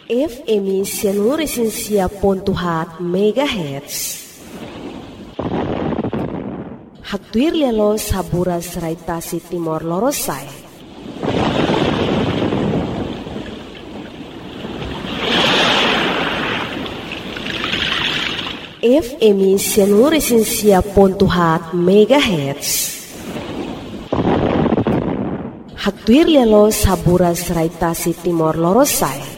FM Sianuresinsia Pontuhat Megahertz. Haktuir lelo sabura seraitasi Timor Lorosai. FM Sianuresinsia Pontuhat Megahertz. Haktuir lelo sabura seraitasi Timor Lorosai.